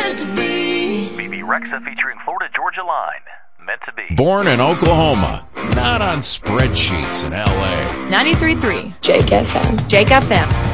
meant to be. BB Rexa featuring Florida Georgia Line. Meant to be. Born in Oklahoma, not on spreadsheets in L.A. 93.3 Jake FM. Jake FM.